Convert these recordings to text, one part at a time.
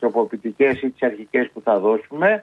τροποποιητικές ή τις αρχικές που θα δώσουμε.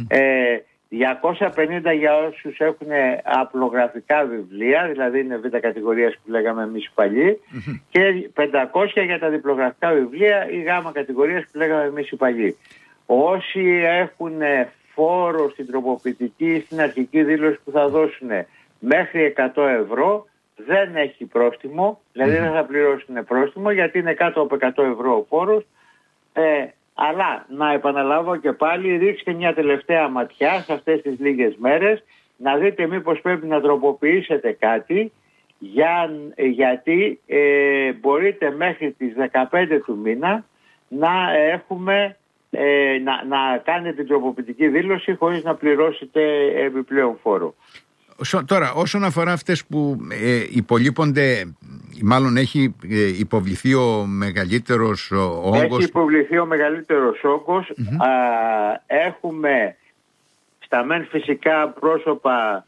250 για όσους έχουν απλογραφικά βιβλία, δηλαδή είναι β' κατηγορίας που λέγαμε εμείς οι παλιοί, και 500 για τα διπλογραφικά βιβλία ή γ' κατηγορίας που λέγαμε εμείς οι παλιοί. Όσοι έχουν φόρο στην τροποποιητική ή στην αρχική δήλωση που θα δώσουν μέχρι 100 ευρώ, δεν έχει πρόστιμο, δηλαδή δεν θα πληρώσουν πρόστιμο, γιατί είναι κάτω από 100 ευρώ ο φόρος. Αλλά να επαναλάβω και πάλι, ρίξτε μια τελευταία ματιά σε αυτές τις λίγες μέρες, να δείτε μήπως πρέπει να τροποποιήσετε κάτι, γιατί μπορείτε μέχρι τις 15 του μήνα να έχουμε να κάνετε την τροποποιητική δήλωση χωρίς να πληρώσετε επιπλέον φόρο. Τώρα, όσον αφορά αυτές που υπολείπονται, μάλλον έχει υποβληθεί ο μεγαλύτερος όγκος. Έχει υποβληθεί ο μεγαλύτερος όγκος. Έχουμε στα μεν φυσικά πρόσωπα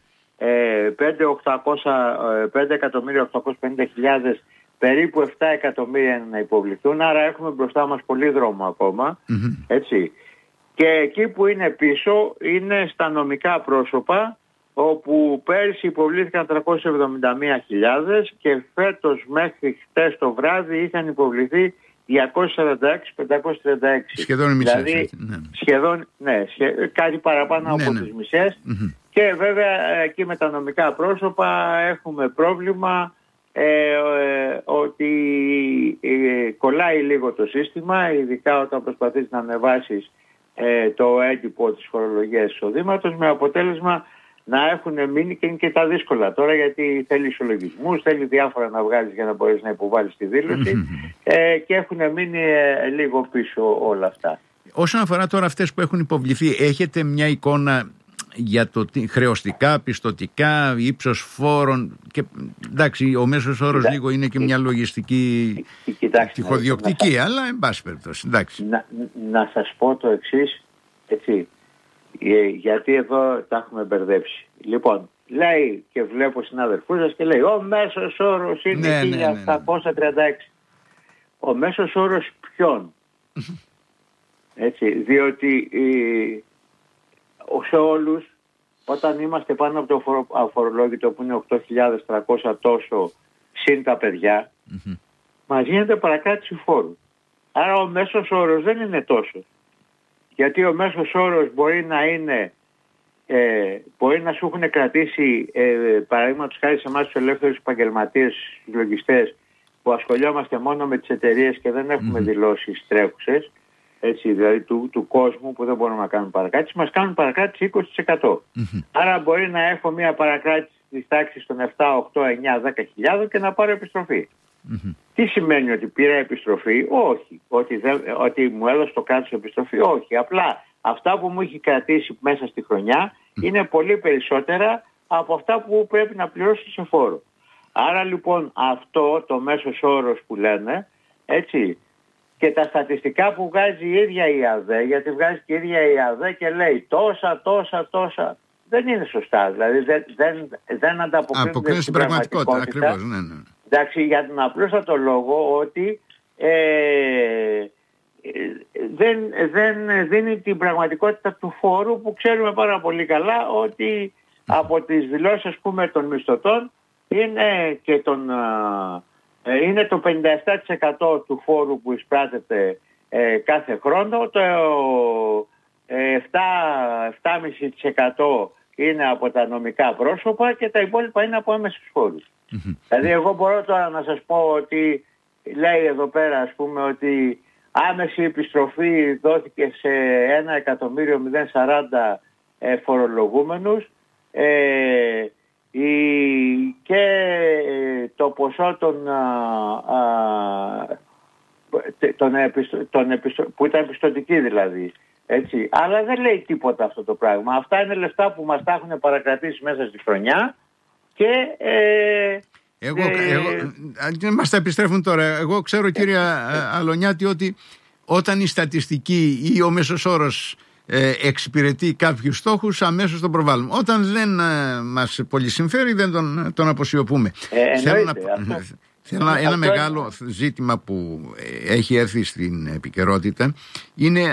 5.850.000, περίπου 7 εκατομμύρια να υποβληθούν, άρα έχουμε μπροστά μας πολύ δρόμο ακόμα. Έτσι. Και εκεί που είναι πίσω είναι στα νομικά πρόσωπα, όπου πέρσι υποβλήθηκαν 371.000 και φέτος μέχρι χτες το βράδυ είχαν υποβληθεί 246.536. Σχεδόν οι μισές. Δηλαδή, σχεδόν, κάτι παραπάνω από τις μισές. Και βέβαια εκεί με τα νομικά πρόσωπα έχουμε πρόβλημα ότι κολλάει λίγο το σύστημα, ειδικά όταν προσπαθείς να ανεβάσεις το έντυπο της φορολογίας εισοδήματος, με αποτέλεσμα να έχουν μείνει, και είναι και τα δύσκολα τώρα, γιατί θέλει ισολογισμούς, θέλει διάφορα να βγάλεις για να μπορείς να υποβάλεις τη δήλωση, και έχουν μείνει λίγο πίσω όλα αυτά. Όσον αφορά τώρα αυτές που έχουν υποβληθεί, έχετε μια εικόνα για το χρεωστικά, πιστωτικά, ύψος φόρων? Και εντάξει, ο μέσος όρος λίγο είναι και μια λογιστική τυχοδιοκτική, αλλά εν πάση περιπτώσει. Να σας πω το εξής, έτσι, γιατί εδώ τα έχουμε μπερδέψει. Λοιπόν, λέει, και βλέπω συνάδελφούς σας και λέει, ο μέσος όρος είναι 1.736. Ο μέσος όρος ποιον? Έτσι, διότι σε όλους, όταν είμαστε πάνω από το αφορολόγητο που είναι 8.300 τόσο συν τα παιδιά, μας γίνεται παρακράτηση φόρου. Άρα ο μέσος όρος δεν είναι τόσο. Γιατί ο μέσος όρος μπορεί να είναι, μπορεί να σου έχουν κρατήσει, παραδείγματος χάρη σε εμάς τους ελεύθερους επαγγελματίες, τους λογιστές, που ασχολιόμαστε μόνο με τις εταιρείες και δεν έχουμε δηλώσεις τρέχουσες, έτσι, δηλαδή του κόσμου που δεν μπορούμε να κάνουμε παρακράτηση, μας κάνουν παρακράτηση 20%. Άρα μπορεί να έχω μια παρακράτηση της τάξης των 7, 8, 9, 10.000 και να πάρω επιστροφή. Τι σημαίνει ότι πήρα επιστροφή? Όχι. Ότι μου έδωσε το κράτος επιστροφή? Όχι. Απλά αυτά που μου έχει κρατήσει μέσα στη χρονιά είναι πολύ περισσότερα από αυτά που πρέπει να πληρώσει σε φόρο. Άρα λοιπόν αυτό το μέσος όρος που λένε, έτσι, και τα στατιστικά που βγάζει η ίδια η ΑΔΕ, γιατί βγάζει και η ίδια η ΑΔΕ και λέει τόσα, δεν είναι σωστά. Δηλαδή δεν ανταποκρίνονται στην πραγματικότητα. Ακριβώς, ναι. Εντάξει, για τον απλούστατο λόγο ότι δεν δίνει την πραγματικότητα του φόρου, που ξέρουμε πάρα πολύ καλά ότι από τις δηλώσεις, ας πούμε, των μισθωτών είναι και είναι το 57% του φόρου που εισπράτεται κάθε χρόνο, το 7,5% είναι από τα νομικά πρόσωπα και τα υπόλοιπα είναι από άμεσους φόρους. Δηλαδή εγώ μπορώ τώρα να σας πω ότι λέει εδώ πέρα, ας πούμε, ότι άμεση επιστροφή δόθηκε σε 1.040.000 φορολογούμενους, και το ποσό που ήταν πιστωτική δηλαδή. Έτσι. Αλλά δεν λέει τίποτα αυτό το πράγμα. Αυτά είναι λεφτά που μας τα έχουν παρακρατήσει μέσα στη χρονιά και μας τα επιστρέφουν τώρα. Εγώ ξέρω, κύριε Αλονιάτη, ότι όταν η στατιστική ή ο μέσος όρος εξυπηρετεί κάποιους στόχους, αμέσως τον προβάλλουμε. Όταν δεν μας πολύ συμφέρει, δεν τον αποσιωπούμε. Θέλω ένα μεγάλο ζήτημα που έχει έρθει στην επικαιρότητα είναι